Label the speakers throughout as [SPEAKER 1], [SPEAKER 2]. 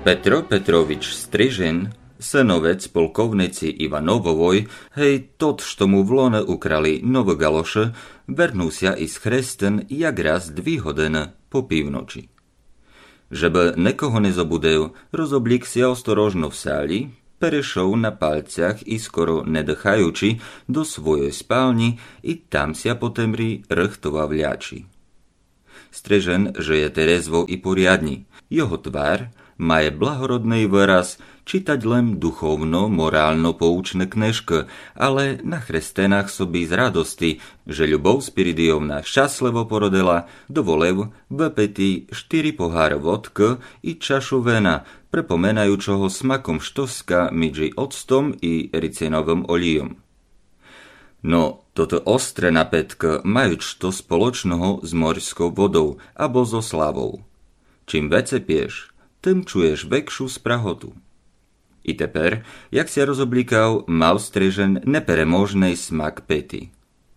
[SPEAKER 1] Petro Petrovič Strižin, synovec polkovnici Ivanovovoj, hej tot, što mu v lone ukrali novogaloše, vernusia iz Chresten jak raz 2 hodiny po pівночі. Żeby nekoho nezobudil, rozoblík si ostorožno v sáli, perešov na palciach i skoro nedýchajúči do svojej spálni i tam si potemri rchtova vľači. Strižen žije terezvo i poriadni, jeho tvár maje blahorodný výraz, čítať len duchovno-morálno poučné knežky, ale na chrestenách sobí z radosti, že Ľubov Spiridiovna šťastlivo porodila, dovolev vypetí 4 poháre vodky i čašu vena, prepomenajúčoho smakom štoska midži octom i ricinovým olejom. No, toto ostré napätky majú čo spoločného s morskou vodou abo so slavou. Čím vece pieš, tým čuješ väčšiu sprahotu. I teper, jak si rozoblíkal, mal Strižen neperemožnej smak pety.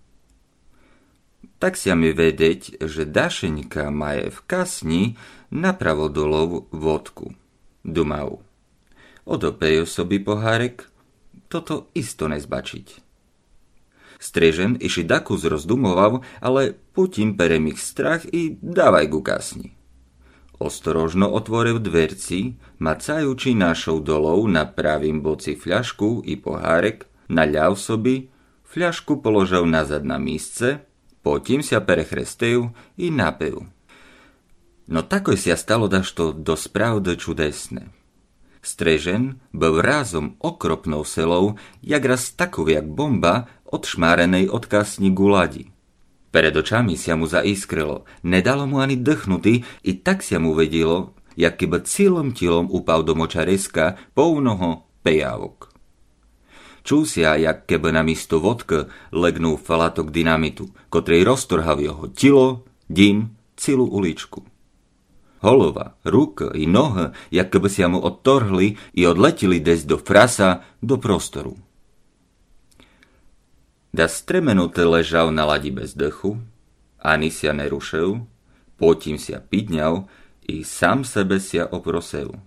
[SPEAKER 1] Tak si mi vedieť, že Dašeňka maje v kasni napravo dolov vodku. Dumau. Odopejú sobi pohárek, toto isto nezbačiť. Strižen iši dakus rozdumoval, ale putím peremich strach i dávaj ku kasni. Ostorožno otvoril dverci, macajúči našou dolov na pravým boci fľašku i pohárek, naľav sobi, fľašku položil nazad na mísce, potím sa perechrestil i napil. No takoj sa stalo dašto dospravde čudesné. Strižen byl rázom okropnou selou, jak raz takov jak bomba odšmárenej od kasni guladi. Pred očami sa mu zaiskrilo, nedalo mu ani dýchnutý, i tak sa mu vedelo, jak keby celým tilom upal do močareska pounoho pejávok. Čul sa, jak keby na místo vodky legnul falatok dynamitu, ktorý roztrhal jeho tilo, dím, celú uličku. Holova, ruka i noha, jak keby sa mu odtorhli i odletili des do frasa, do prostoru. Da stremenute ležal na ladi bez dechu, ani sa nerušil, potím sa pidňal i sám sebe sa oprosil.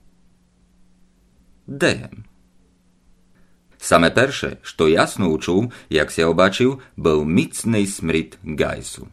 [SPEAKER 1] Dejem. Same perše, što jasno učul, jak sa obačil, byl micnej smrid gajsu.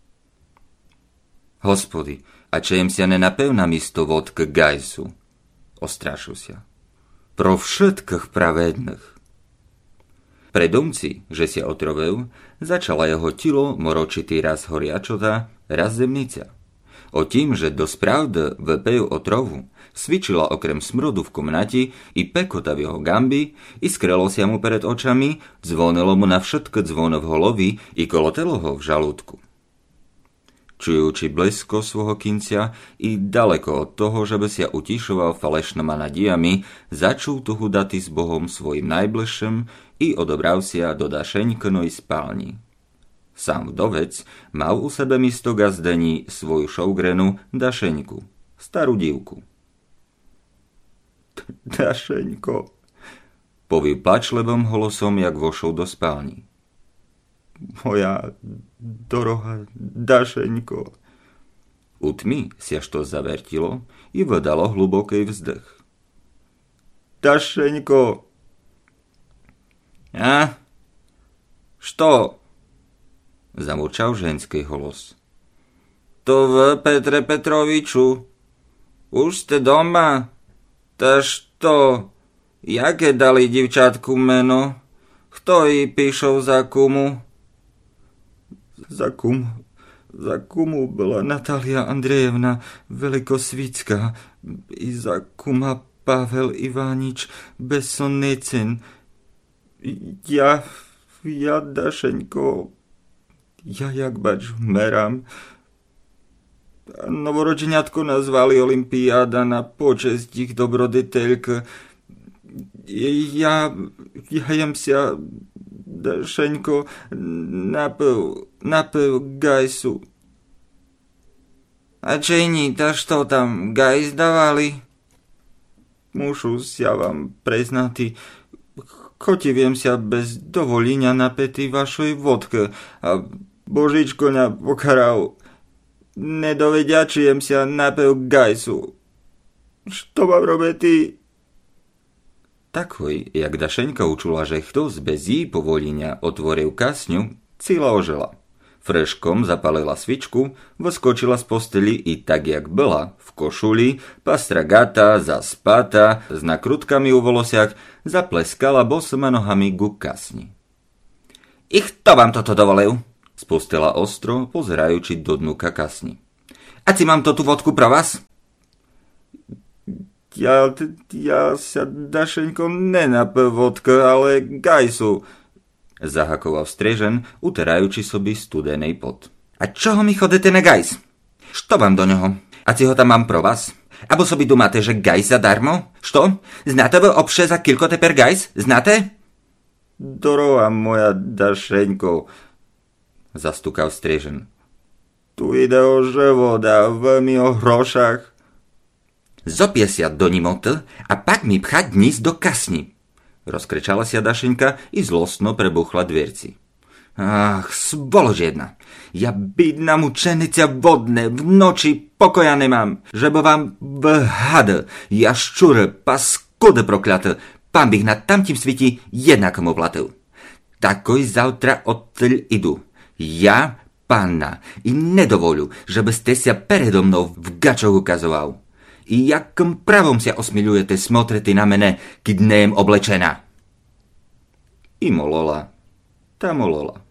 [SPEAKER 1] Hospody, a čejem sa nenapil na místo vodky gajsu? Ostrašil sa. Pro všetkých pravedných. Predomci, že sa otrovil, začala jeho tilo moročitý raz horiačota, raz zemnica. O tým, že dospravde vypil otrovu, svičila okrem smrodu v komnati i pekota v jeho gambi, iskrelo sa mu pred očami, zvonilo mu na všetky zvony v holovi i kolotelo ho v žalúdku. Čujúči blesko svojho kincia i daleko od toho, že by sa utišoval falešnými nadiami, začul tuhu daty s Bohom svojim najbližším i odobral sa do Dašeňknej spálni. Sám vdovec mal u sebe místo gazdení svoju šougrenu Dašeňku, starú dívku. Dašeňko, povil plačlivým holosom, jak vošol do spálni. Moja doroha Dašeňko. U tmy sa što zavertilo i vydalo hluboký vzdech. Dašeňko. A? Što? Zamurčal ženský holos. To v Petre Petroviču. Už ste doma? Ta što? Jaké dali divčatku meno? Kto ji píšou za kumu? Za kumu byla Natalia Andrejevna Velikosvícka i za kuma Pavel Ivánič Besonnicin. Ja Dašeňko, ja jak bač merám. Novoročeniatko nazvali Olympiáda na počesť ich dobroditeľk. Ja jem sa, Dašeňko, napil gajsu. A čejni, ta što tam gajs dávali? Mušu sa vám preznati, chotiviem sa bez dovolenia napätý vašoj vodke a Božičko ňa pokaral. Nedovediačujem sa napil gajsu.
[SPEAKER 2] Što mám robiť ty?
[SPEAKER 1] Takoj, jak Dašeňka učula, že ktoś bez jej povolenia otvoril kasňu, cíla ožela. Freškom zapalila svičku, vyskočila z posteli i tak, jak byla, v košuli, pastragata, zaspata, s nakrutkami u volosiach, zapleskala bosoma nohami ku kasni. I kto vám toto dovolil? Spustila ostro, pozerajúci do dnuka kasni. A si mám to tu vodku pro vás?
[SPEAKER 2] Ja sa, Dašeňko, nenapil vodka, ale gajsu.
[SPEAKER 1] Zahakoval Strežen, uterajúci sobi studenej pot.
[SPEAKER 2] A čoho mi chodete na gajs? Što vám do neho? A si ho tam mám pro vás? Abo sobi dumáte, že gajs zadarmo? Što? Znáte vy obše za kilko teper gajs? Znáte?
[SPEAKER 1] Dorova moja, Dašeňko, zastukal Strežen.
[SPEAKER 2] Tu ide o život a veľmi o hrošach. Zopie sa do nimotl a pak mi pchať dnis do kasni.
[SPEAKER 1] Rozkrečala sa Dašeňka i zlostno prebuchla dvierci.
[SPEAKER 2] Ach, svolož jedna. Ja bydna mučenica vodné, v noči pokoja nemám. Žebo vám vhad, ja ščur, paskude prokľat, pán bych na tamtím sviti jednakomu platil. Takoj zautra odtľ idu. Ja, panna, i nedovoľu, žeby ste sa peredo mnou v gačoch ukazoval. I jakom pravom sa osmiľujete smotrety na mene, keď nejem oblečená?
[SPEAKER 1] I molola, tá molola.